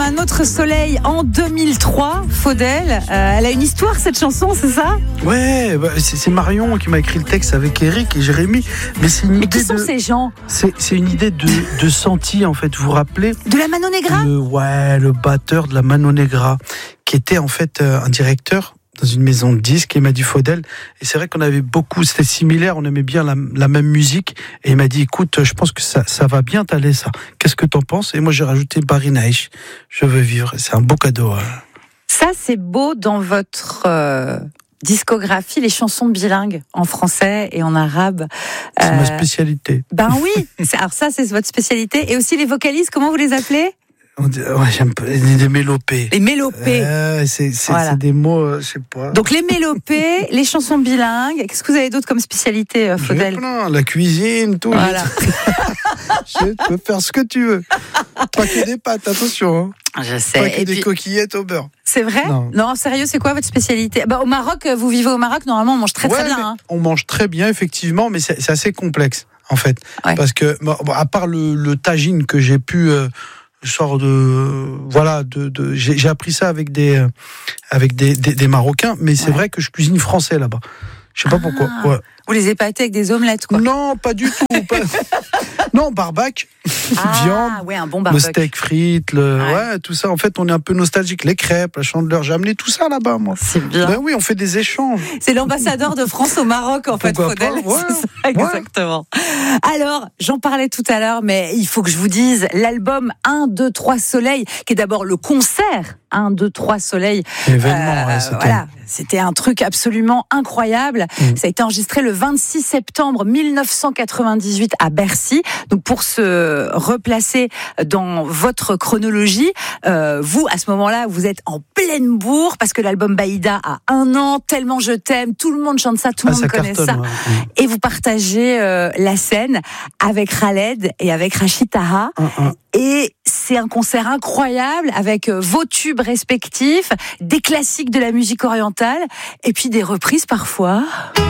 Un autre soleil en 2003, Faudel. Elle a une histoire cette chanson, c'est ça ? Ouais, c'est Marion qui m'a écrit le texte avec Eric et Jérémy. Mais c'est une idée qui sont ces gens ? C'est une idée de Santi en fait. Vous vous rappelez ? De la Mano Negra ? Le batteur de la Mano Negra, qui était en fait un directeur dans une maison de disques, et il m'a dit Faudel, et c'est vrai qu'on avait beaucoup, c'était similaire, on aimait bien la même musique, et il m'a dit écoute, je pense que ça va bien t'aller ça, qu'est-ce que t'en penses ? Et moi j'ai rajouté Barry Naish, je veux vivre, c'est un beau cadeau. Ça c'est beau dans votre discographie, les chansons bilingues en français et en arabe. C'est ma spécialité. Ben oui, alors ça c'est votre spécialité, et aussi les vocalistes, comment vous les appelez ? J'aime des mélopées. Les mélopées. C'est des mots, je sais pas. Donc les mélopées, les chansons bilingues. Qu'est-ce que vous avez d'autre comme spécialité, Faudel ? Plein, la cuisine, tout. Voilà. Tu peux faire ce que tu veux. Pas que des pâtes, attention. Je sais. Pas que des coquillettes au beurre. C'est vrai ? Non, sérieux, c'est quoi votre spécialité ? Au Maroc, vous vivez au Maroc, normalement on mange très bien. Hein. On mange très bien, effectivement, mais c'est assez complexe, en fait. Ouais. Parce que, à part le tagine que j'ai pu... j'ai appris ça avec des Marocains, mais c'est vrai que je cuisine français là-bas. Je sais pas pourquoi. Ouais. Vous les épatez avec des omelettes, quoi ? Non, pas du tout. Non, barbac, viande, un bon barbac. Le steak frites, tout ça. En fait, on est un peu nostalgique. Les crêpes, la chandeleur, j'ai amené tout ça là-bas, moi. C'est bien. Ben oui, on fait des échanges. C'est l'ambassadeur de France au Maroc, en fait, Faudel. C'est ça, exactement. Alors, j'en parlais tout à l'heure, mais il faut que je vous dise, l'album 1, 2, 3 Soleil, qui est d'abord le concert 1, 2, 3 Soleil. L'événement, c'était un truc absolument incroyable. Ça a été enregistré le 26 septembre 1998 à Bercy. Donc pour se replacer dans votre chronologie, vous, à ce moment-là, vous êtes en pleine bourre parce que l'album Baïda a 1 an, Tellement je t'aime, tout le monde chante ça, tout le monde connaît ça. Ouais. Et vous partagez la scène avec Khaled et avec Rachid Taha. Et c'est un concert incroyable avec vos tubes respectifs, des classiques de la musique orientale et puis des reprises parfois.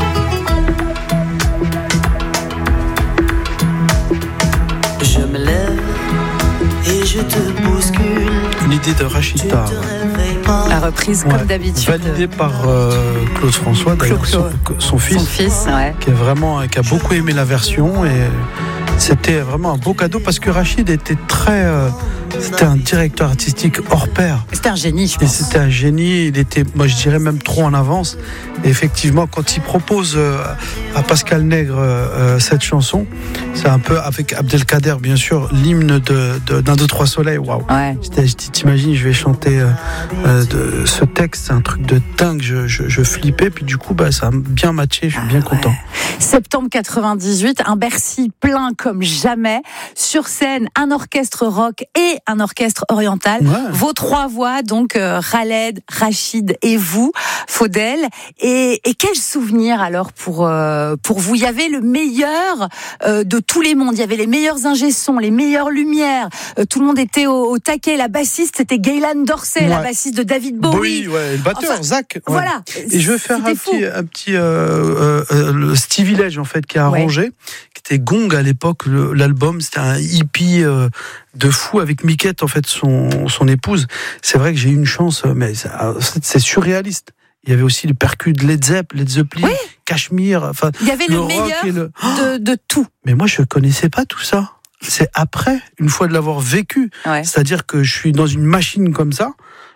Je me lève et je te bouscule. Une idée de Rachid Taha. La reprise comme d'habitude. Validée par Claude François, d'ailleurs, son fils. Son fils, qui a beaucoup aimé la version et c'était vraiment un beau cadeau parce que Rachid était c'était un directeur artistique hors pair. C'était un génie, je pense. Et c'était un génie, il était, moi je dirais même trop en avance. Et effectivement, quand il propose à Pascal Nègre cette chanson, c'est un peu avec Abdelkader, bien sûr, l'hymne d'Un, deux, trois Soleil. Waouh! Ouais. T'imagines, je vais chanter de ce texte, c'est un truc de dingue. Je flippais, puis du coup, ça a bien matché, je suis bien content. Septembre 98, un Bercy plein comme jamais. Sur scène, un orchestre rock et un orchestre oriental. Ouais. Vos 3 voix, donc Khaled, Rachid et vous, Faudel. Et quel souvenir alors pour vous ? Il y avait le meilleur de tous les mondes. Il y avait les meilleurs ingé-sons, les meilleures lumières. Tout le monde était au taquet. La bassiste, c'était Gaylan Dorsey, la bassiste de David Bowie. Le batteur, Zach. Ouais. Voilà. Et je vais faire un petit le Stevie Village en fait qui a arrangé, qui était Gong à l'époque. L'album, c'était un hippie de fou avec Miquette en fait, son épouse. C'est vrai que j'ai eu une chance, mais c'est surréaliste. Il y avait aussi les percus de Led Zeppelin, Cachemire. Il y avait le meilleur de tout. Mais moi, je connaissais pas tout ça. C'est après, une fois de l'avoir vécu. Ouais. C'est-à-dire que je suis dans une machine comme ça.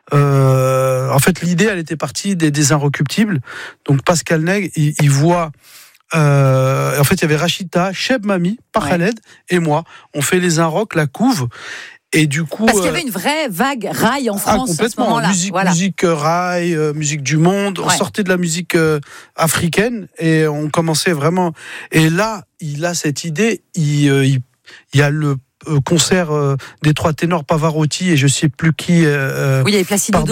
En fait, l'idée, elle était partie des Inrecuptibles. Donc, Pascal Nègre, il voit... en fait, il y avait Rachida, Cheb Mami, par Khaled et moi. On fait les Inrock, la couve. Et du coup, parce qu'il y avait une vraie vague rail en France complètement, à ce moment-là. Musique rail, musique du monde. On sortait de la musique africaine et on commençait vraiment. Et là, il a cette idée. Il y a le concert des 3 ténors Pavarotti et je sais plus qui. Oui, il y avait Placido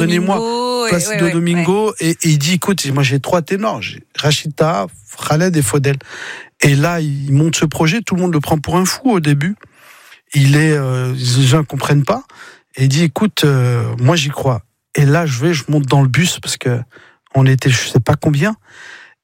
Domingo. Et il dit, écoute, moi j'ai 3 ténors, j'ai Rachida, Khaled et Faudel. Et là, il monte ce projet. Tout le monde le prend pour un fou au début. Les gens ne comprennent pas. Et il dit, écoute, moi j'y crois. Et là, je monte dans le bus parce que on était, je sais pas combien.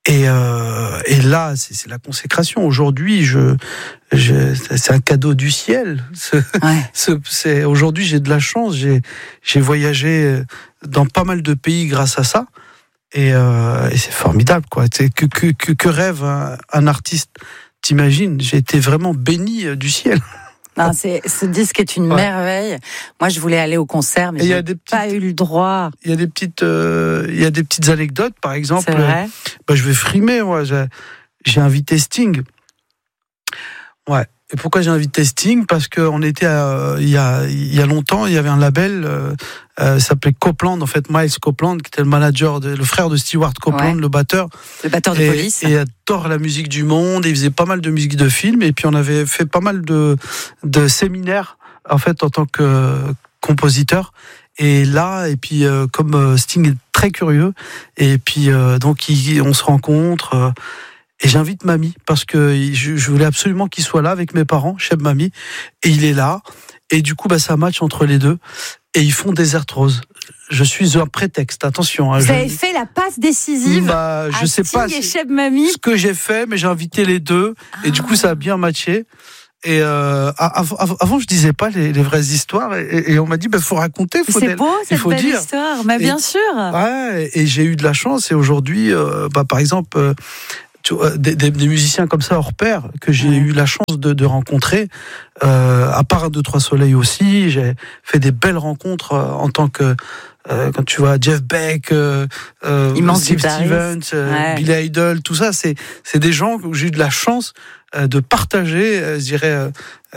Et là, c'est la consécration. Aujourd'hui, c'est un cadeau du ciel. Aujourd'hui, j'ai de la chance. J'ai voyagé dans pas mal de pays grâce à ça. Et c'est formidable, quoi. Que rêve un artiste, t'imagines? J'ai été vraiment béni du ciel. Non, ce disque est une merveille. Moi, je voulais aller au concert, mais j'ai pas eu le droit. Il y a des petites anecdotes, par exemple. C'est vrai. Je vais frimer, moi. J'ai invité Sting. Ouais. Et pourquoi j'ai invité Sting? Parce qu'on était il y a longtemps, il y avait un label, s'appelait Copeland, en fait, Miles Copeland, qui était le frère de Stewart Copeland, le batteur. Le batteur de Police. Et il adore la musique du monde, et il faisait pas mal de musique de film, et puis on avait fait pas mal de séminaires, en fait, en tant que compositeur. Et là, comme Sting est très curieux, et puis donc on se rencontre. Et j'invite Mamie, parce que je voulais absolument qu'il soit là avec mes parents, Cheb Mamie, et il est là, et du coup ça match entre les deux, et ils font Desert Rose. Je suis un prétexte, attention. Vous avez fait la passe décisive je sais pas et Cheb Mamie. Ce que j'ai fait, mais j'ai invité les deux, et du coup ça a bien matché. Et avant, je disais pas les vraies histoires, et on m'a dit faut raconter, c'est beau cette belle histoire, mais bien sûr. Ouais, et j'ai eu de la chance, et aujourd'hui, par exemple. Des musiciens comme ça hors pair que j'ai eu la chance de rencontrer, à part 1, 2, 3 Soleil aussi, j'ai fait des belles rencontres en tant que quand tu vois Jeff Beck, Steve Stevens, Billy Idol, tout ça, c'est des gens où j'ai eu de la chance de partager, je dirais,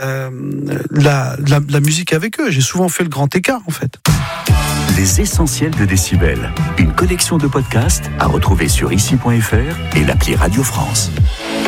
la musique avec eux. J'ai souvent fait le grand écart, en fait. Les essentiels de Décibel, une collection de podcasts à retrouver sur ici.fr et l'appli Radio France.